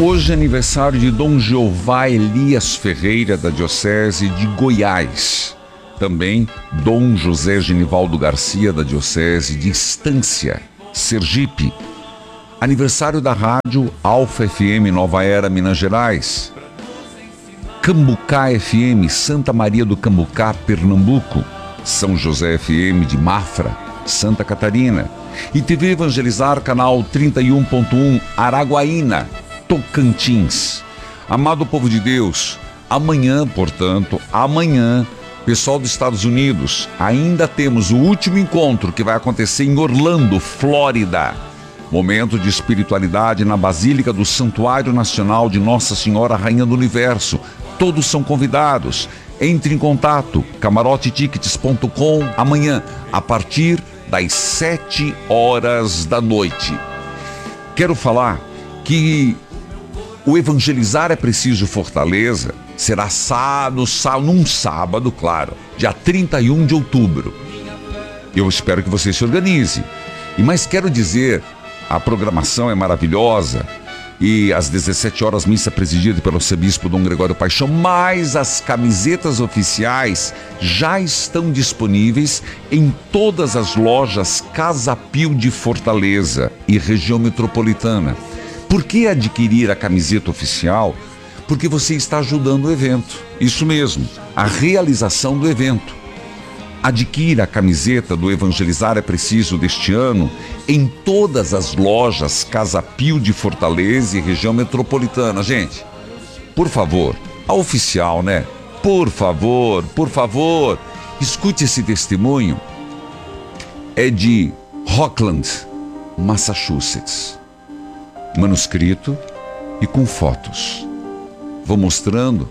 Hoje é aniversário de Dom Jeová Elias Ferreira, da Diocese de Goiás. Também Dom José Genivaldo Garcia, da Diocese de Estância, Sergipe. Aniversário da rádio Alfa FM Nova Era, Minas Gerais. Cambucá FM, Santa Maria do Cambucá, Pernambuco. São José FM de Mafra, Santa Catarina. E TV Evangelizar, canal 31.1, Araguaína, Tocantins. Amado povo de Deus, amanhã, pessoal dos Estados Unidos, ainda temos o último encontro que vai acontecer em Orlando, Flórida. Momento de espiritualidade na Basílica do Santuário Nacional de Nossa Senhora Rainha do Universo. Todos são convidados. Entre em contato, camarotetickets.com, amanhã, a partir das 7 horas da noite. Quero falar que o Evangelizar é Preciso Fortaleza será num sábado, claro, dia 31 de outubro. Eu espero que você se organize. Mas quero dizer, a programação é maravilhosa e às 17 horas missa presidida pelo arcebispo Dom Gregório Paixão, mas as camisetas oficiais já estão disponíveis em todas as lojas Casa Pio de Fortaleza e região metropolitana. Por que adquirir a camiseta oficial? Porque você está ajudando o evento. Isso mesmo, a realização do evento. Adquira a camiseta do Evangelizar é Preciso deste ano em todas as lojas Casa Pio de Fortaleza e região metropolitana. Gente, por favor, a oficial, né? Por favor, escute esse testemunho. É de Rockland, Massachusetts. Manuscrito e com fotos. Vou mostrando.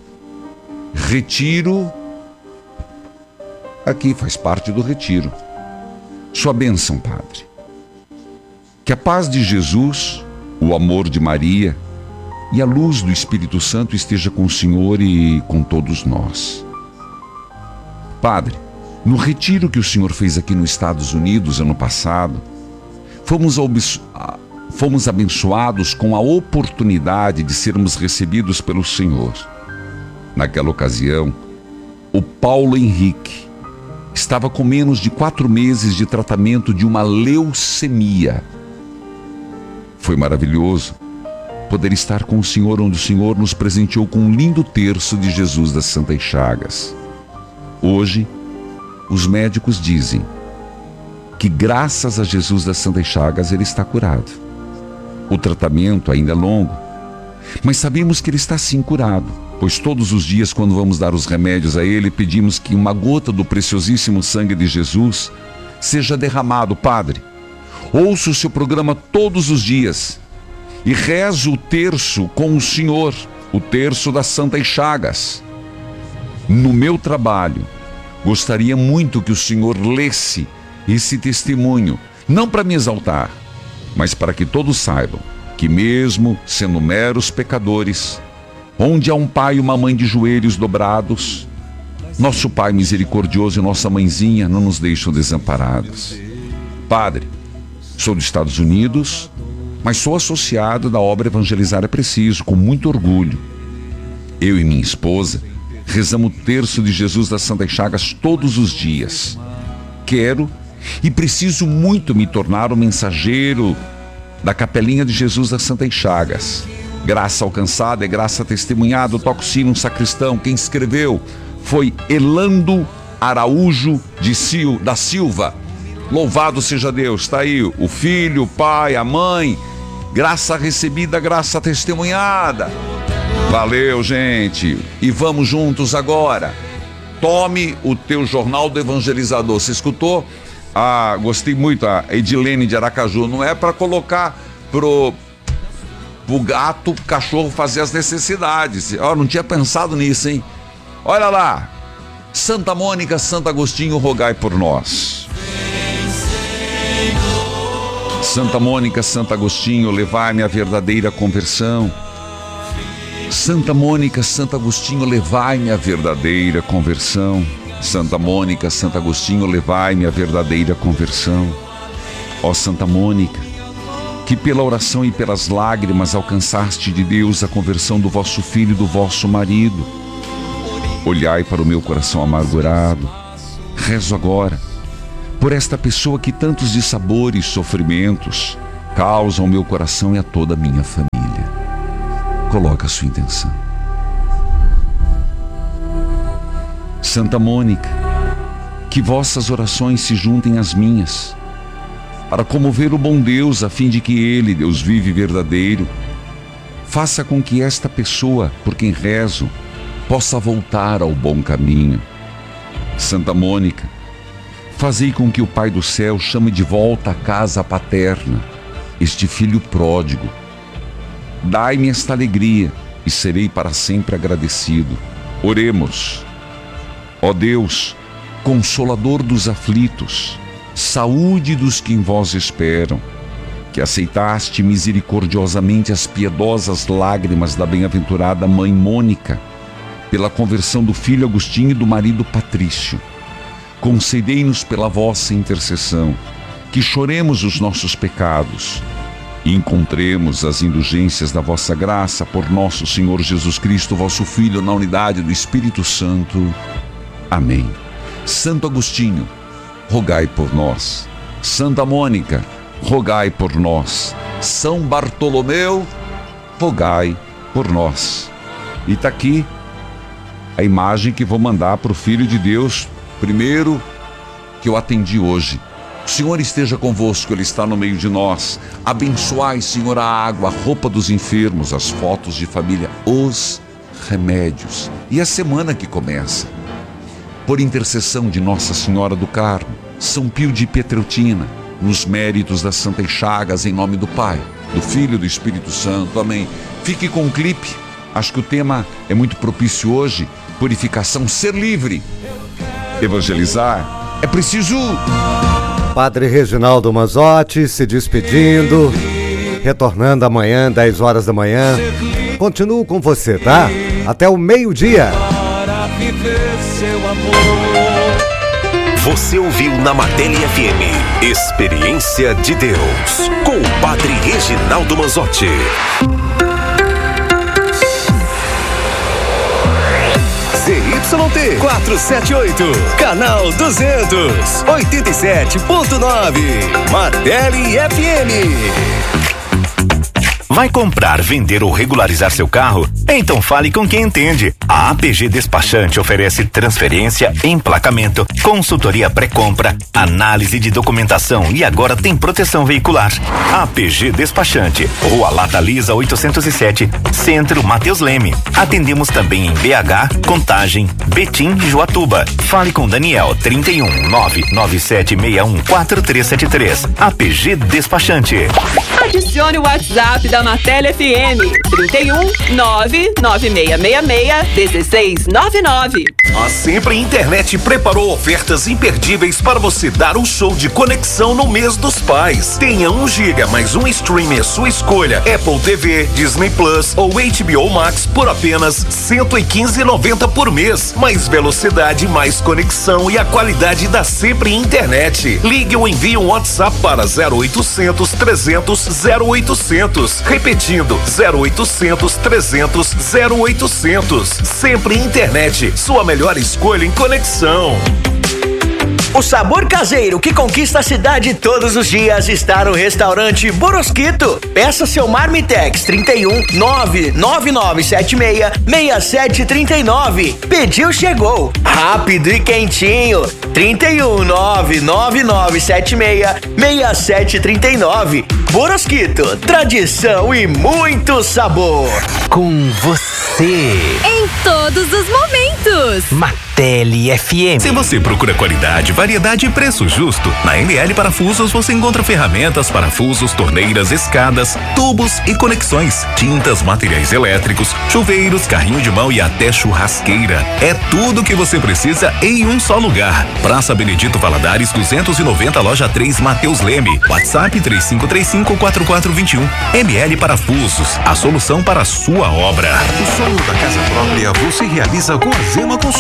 Retiro. Aqui faz parte do retiro. Sua bênção, Padre. Que a paz de Jesus, o amor de Maria e a luz do Espírito Santo esteja com o Senhor e com todos nós. Padre, no retiro que o Senhor fez aqui nos Estados Unidos ano passado, fomos abençoados com a oportunidade de sermos recebidos pelo Senhor. Naquela ocasião, o Paulo Henrique estava com menos de 4 meses de tratamento de uma leucemia. Foi maravilhoso poder estar com o Senhor, onde o Senhor nos presenteou com um lindo terço de Jesus das Santas Chagas. Hoje, os médicos dizem que graças a Jesus das Santas Chagas ele está curado. O tratamento ainda é longo, mas sabemos que ele está sim curado, pois todos os dias, quando vamos dar os remédios a ele, pedimos que uma gota do preciosíssimo sangue de Jesus seja derramado. Padre, ouço o seu programa todos os dias e rezo o terço com o Senhor, o terço das Santas Chagas. No meu trabalho, gostaria muito que o Senhor lesse esse testemunho, não para me exaltar, mas para que todos saibam que mesmo sendo meros pecadores, onde há um pai e uma mãe de joelhos dobrados, nosso Pai misericordioso e nossa mãezinha não nos deixam desamparados. Padre, sou dos Estados Unidos, mas sou associado da obra Evangelizar é Preciso, com muito orgulho. Eu e minha esposa rezamos o terço de Jesus das Santas Chagas todos os dias. Quero e preciso muito me tornar o mensageiro da Capelinha de Jesus das Santas Chagas. Graça alcançada é graça testemunhada. Toco o sino, um sacristão. Quem escreveu foi Elando Araújo da Silva. Louvado seja Deus. Está aí o filho, o pai, a mãe. Graça recebida, graça testemunhada. Valeu, gente. E vamos juntos agora. Tome o teu jornal do evangelizador. Você escutou? Gostei muito, a Edilene de Aracaju. Não é para colocar pro gato, cachorro fazer as necessidades. Não tinha pensado nisso, hein? Olha lá. Santa Mônica, Santo Agostinho, rogai por nós. Santa Mônica, Santo Agostinho, levai-me à verdadeira conversão. Santa Mônica, Santo Agostinho, levai-me à verdadeira conversão. Santa Mônica, Santo Agostinho, levai-me à verdadeira conversão. Ó Santa Mônica, que pela oração e pelas lágrimas alcançaste de Deus a conversão do vosso filho e do vosso marido. Olhai para o meu coração amargurado. Rezo agora por esta pessoa que tantos dissabores e sofrimentos causa ao meu coração e a toda a minha família. Coloca a sua intenção. Santa Mônica, que vossas orações se juntem às minhas, para comover o bom Deus, a fim de que Ele, Deus vivo e verdadeiro, faça com que esta pessoa, por quem rezo, possa voltar ao bom caminho. Santa Mônica, fazei com que o Pai do céu chame de volta à casa paterna este filho pródigo. Dai-me esta alegria e serei para sempre agradecido. Oremos. Ó Deus, Consolador dos aflitos, saúde dos que em vós esperam, que aceitaste misericordiosamente as piedosas lágrimas da bem-aventurada mãe Mônica, pela conversão do filho Agostinho e do marido Patrício. Concedei-nos pela vossa intercessão que choremos os nossos pecados e encontremos as indulgências da vossa graça por nosso Senhor Jesus Cristo, vosso Filho, na unidade do Espírito Santo. Amém. Santo Agostinho, rogai por nós. Santa Mônica, rogai por nós. São Bartolomeu, rogai por nós. E está aqui a imagem que vou mandar para o Filho de Deus, primeiro que eu atendi hoje. O Senhor esteja convosco, Ele está no meio de nós. Abençoai, Senhor, a água, a roupa dos enfermos, as fotos de família, os remédios. E a semana que começa, por intercessão de Nossa Senhora do Carmo, São Pio de Pietreutina, nos méritos das Santas Chagas, em nome do Pai, do Filho e do Espírito Santo. Amém. Fique com o clipe. Acho que o tema é muito propício hoje. Purificação, ser livre. Evangelizar é preciso. Padre Reginaldo Manzotti se despedindo, retornando amanhã, 10 horas da manhã. Continuo com você, tá? Até o meio-dia. Você ouviu na Martelli FM Experiência de Deus, com o Padre Reginaldo Manzotti. ZYT 478, canal 200, 87.9, Martelli FM. Vai comprar, vender ou regularizar seu carro? Então fale com quem entende. A APG Despachante oferece transferência, emplacamento, consultoria pré-compra, análise de documentação e agora tem proteção veicular. APG Despachante, Rua Lata Lisa 807, Centro Matheus Leme. Atendemos também em BH, Contagem, Betim e Joatuba. Fale com Daniel, 31 99761 4373. APG Despachante. Adicione o WhatsApp da Martelli FM 31 99666 1699. A Sempre Internet preparou ofertas imperdíveis para você dar um show de conexão no mês dos pais. Tenha 1 GB mais um streamer sua escolha, Apple TV, Disney Plus ou HBO Max por apenas R$ 115,90 por mês. Mais velocidade, mais conexão e a qualidade da Sempre Internet. Ligue ou envie um WhatsApp para 0800 300 0800. Repetindo, 0800 300 0800. Sempre Internet, sua melhor escolha em conexão. O sabor caseiro que conquista a cidade todos os dias está no restaurante Borosquito. Peça seu Marmitex 31 99976 6739. Pediu, chegou. Rápido e quentinho. 31 99976 6739. Borosquito, tradição e muito sabor. Com você em todos os momentos. Martelli FM. Se você procura qualidade, variedade e preço justo, na ML Parafusos você encontra ferramentas, parafusos, torneiras, escadas, tubos e conexões, tintas, materiais elétricos, chuveiros, carrinho de mão e até churrasqueira. É tudo que você precisa em um só lugar. Praça Benedito Valadares 290, loja 3, Matheus Leme. WhatsApp 3535-4421. ML Parafusos, a solução para a sua obra. O sonho da casa própria você realiza com a Zema Consórcio.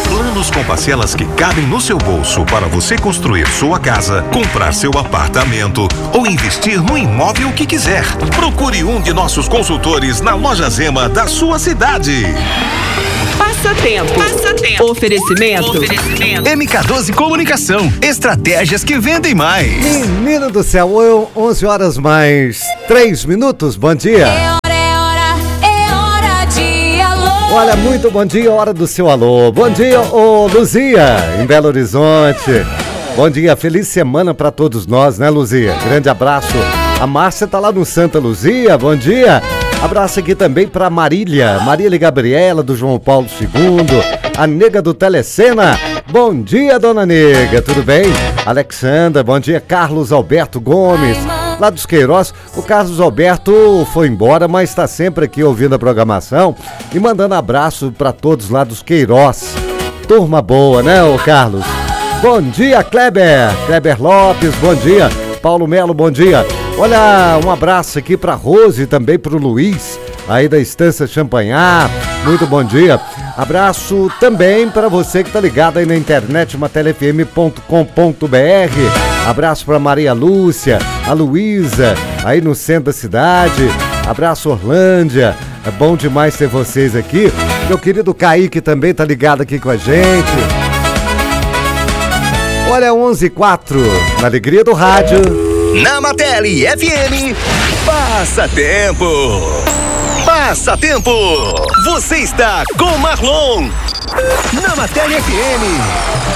Planos com parcelas que cabem no seu bolso para você construir sua casa, comprar seu apartamento ou investir no imóvel que quiser. Procure um de nossos consultores na Loja Zema da sua cidade. Passatempo. Oferecimento. MK12 Comunicação. Estratégias que vendem mais. Menino do céu, 11 horas mais 3 minutos. Bom dia. É hora de alô. Olha, muito bom dia, hora do seu alô. Bom dia, ô Luzia, em Belo Horizonte. Bom dia, feliz semana pra todos nós, né, Luzia? Grande abraço. A Márcia tá lá no Santa Luzia, bom dia. Abraço aqui também pra Marília e Gabriela, do João Paulo II. A Nega do Telecena. Bom dia, dona Nega, tudo bem? Alexandra, bom dia. Carlos Alberto Gomes, lá dos Queiroz. O Carlos Alberto foi embora, mas está sempre aqui ouvindo a programação e mandando abraço para todos lá dos Queiroz. Turma boa, né, ô Carlos? Bom dia, Kleber Lopes, bom dia. Paulo Melo, bom dia. Olha, um abraço aqui para Rose e também para o Luiz, aí da Estância Champanhar. Muito bom dia. Abraço também para você que tá ligado aí na internet, matelefm.com.br. Abraço para Maria Lúcia, a Luísa, aí no centro da cidade. Abraço, Orlândia. É bom demais ter vocês aqui. Meu querido Kaique também tá ligado aqui com a gente. Olha, 11h04, na alegria do rádio. Na Matele FM, Passatempo. Passatempo. Você está com Marlon. Na Matele FM.